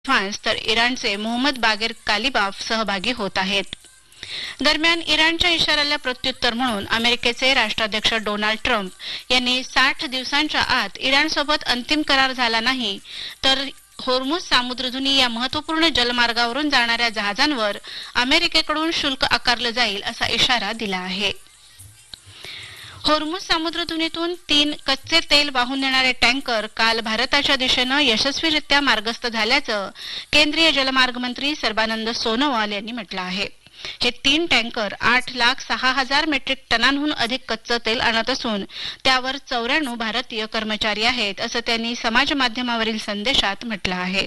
France तर इराणचे मोहम्मद बागेर कालिबाफ सहभागी होत आहेत. दरम्यान इराणच्या इशाऱ्याला प्रत्युत्तर म्हणून अमेरिकेचे राष्ट्राध्यक्ष डोनाल्ड ट्रम्प यांनी 60 दिवसांच्या आत इराणसोबत अंतिम करार झाला नाही तर होर्मुझ सामुद्रधुनी या महत्त्वपूर्ण जलमार्गावरून जाणाऱ्या जहाजांवर अमेरिकेकडून शुल्क आकारलं जाईल असा इशारा दिला आहे. होर्मुझ सामुद्रधुनीतून 3 कच्चे तेल वाहून नेणारे टँकर काल भारताच्या दिशेनं यशस्वीरित्या मार्गस्थ झाल्याचं केंद्रीय जलमार्ग मंत्री सर्बानंद सोनोवाल यांनी म्हटलं आहे. हे 3 टँकर 8,06,000 मेट्रिक टनांहून अधिक कच्चं तेल आणत असून त्यावर 94 भारतीय कर्मचारी आहेत असं त्यांनी समाज माध्यमावरील संदेशात म्हटलं आहे.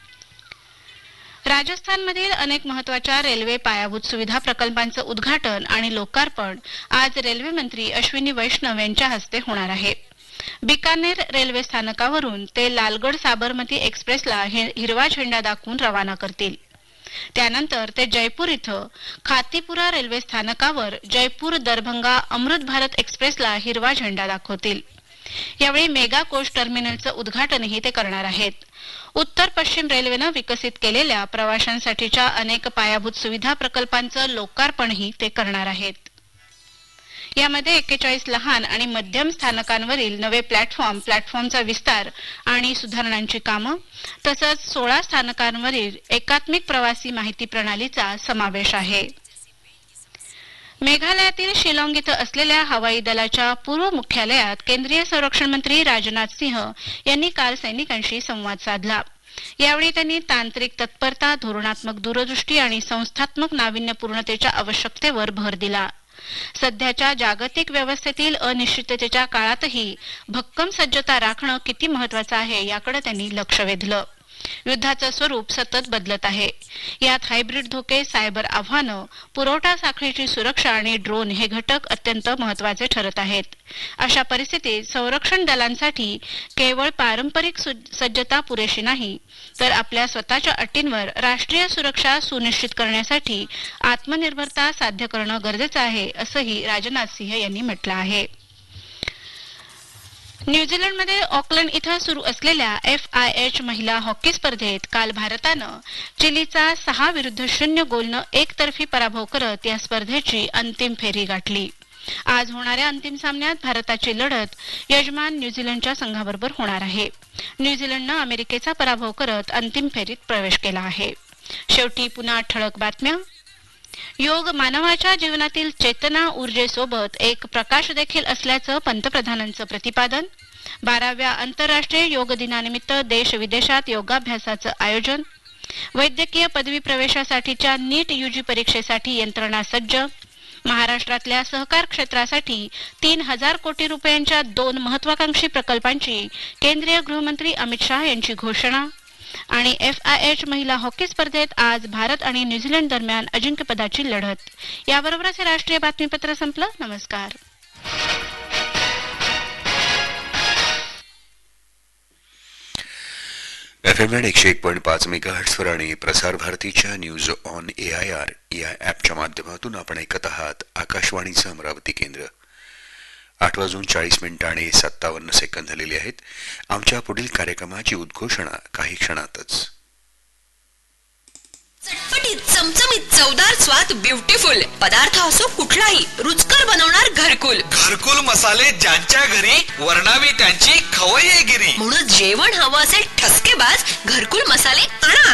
राजस्थानमधील अनेक महत्त्वाच्या रेल्वे पायाभूत सुविधा प्रकल्पांचं उद्घाटन आणि लोकार्पण आज रेल्वे मंत्री अश्विनी वैष्णव यांच्या हस्ते होणार आहे. बिकानेर रेल्वे स्थानकावरून ते लालगड साबरमती एक्सप्रेसला हिरवा झेंडा दाखवून रवाना करतील. त्यानंतर ते जयपूर इथं खातीपुरा रेल्वे स्थानकावर जयपूर दरभंगा अमृत भारत एक्सप्रेसला हिरवा झेंडा दाखवतील. यावेळी मेगा कोच टर्मिनलचं उद्घाटनही ते करणार आहेत. उत्तर पश्चिम रेल्वेनं विकसित केलेल्या प्रवाशांसाठीच्या अनेक पायाभूत सुविधा प्रकल्पांचं लोकार्पणही ते करणार आहेत. यामध्ये 41 लहान आणि मध्यम स्थानकांवरील नवे प्लॅटफॉर्मचा विस्तार आणि सुधारणांची कामं तसंच 16 स्थानकांवरील एकात्मिक प्रवासी माहिती प्रणालीचा समावेश आहे. मेघालयातील शिलाँग इथं असलेल्या हवाई दलाच्या पूर्व मुख्यालयात केंद्रीय संरक्षण मंत्री राजनाथ सिंह यांनी काल सैनिकांशी संवाद साधला. यावेळी त्यांनी तांत्रिक तत्परता, धोरणात्मक दूरदृष्टी आणि संस्थात्मक नाविन्यपूर्णतेच्या आवश्यकतेवर भर दिला. सध्याच्या जागतिक व्यवस्थेतील अनिश्चिततेच्या काळातही भक्कम सज्जता राखणं किती महत्वाचं आहे याकडे त्यांनी लक्ष वेधलं. युद्धाचं स्वरूप सतत बदलत आहे. यात हायब्रिड धोके, सायबर आव्हानं, पुरवठा साखळीची सुरक्षा आणि ड्रोन हे घटक अत्यंत महत्वाचे ठरत आहेत. अशा परिस्थितीत संरक्षण दलांसाठी केवळ पारंपरिक सज्जता पुरेशी नाही तर आपल्या स्वतःच्या अटींवर राष्ट्रीय सुरक्षा सुनिश्चित करण्यासाठी आत्मनिर्भरता साध्य करणं गरजेचं आहे असंही राजनाथ सिंह यांनी म्हटलं आहे. न्यूझीलंडमध्ये ऑकलंड इथं सुरू असलेल्या FIH महिला हॉकी स्पर्धेत काल भारतानं चिलीचा 6-0 गोलनं एकतर्फी पराभव करत या स्पर्धेची अंतिम फेरी गाठली. आज होणाऱ्या अंतिम सामन्यात भारताची लढत यजमान न्यूझीलंडच्या संघाबरोबर होणार आहे. न्यूझीलंडनं अमेरिकेचा पराभव करत अंतिम फेरीत प्रवेश केला आहे. शेवटी पुन्हा ठळक बातम्या. योग मानवाच्या जीवनातील चेतना ऊर्जेसोबत एक प्रकाश देखील असल्याचं पंतप्रधानांचं प्रतिपादन. 12व्या आंतरराष्ट्रीय योग दिनानिमित्त देश विदेशात योगाभ्यासाचं आयोजन. वैद्यकीय पदवी प्रवेशासाठीच्या नीट UG परीक्षेसाठी यंत्रणा सज्ज. महाराष्ट्रातल्या सहकार क्षेत्रासाठी 3,000 कोटी रुपयांच्या 2 महत्वाकांक्षी प्रकल्पांची केंद्रीय गृहमंत्री अमित शाह यांची घोषणा. आणि FIH महिला हॉकी स्पर्धेत आज भारत आणि न्यूझीलंड दरम्यान अजिंक्यपदाची लढत. याबरोबरच हे राष्ट्रीय बातमीपत्र संपलं. नमस्कार. FM 101.5 मेगाहर्ट्झवर आणि प्रसार भारतीच्या न्यूज ऑन AIR या ॲपच्या माध्यमातून आपण ऐकत आहात आकाशवाणीचं अमरावती केंद्र. 8:40 आणि 57 सेकंद झालेले आहेत. आमच्या पुढील कार्यक्रमाची उद्घोषणा काही क्षणातच. चटपटीत, चमचमीत, चवदार स्वाद, ब्युटिफुल पदार्थ असो कुठलाही रुचकर बनवणार घरकुल मसाले ज्यांच्या घरी वर्णावी त्यांची खवय्येगिरी. म्हणून जेवण हवं असेल ठसकेबाज घरकुल मसाले आणा.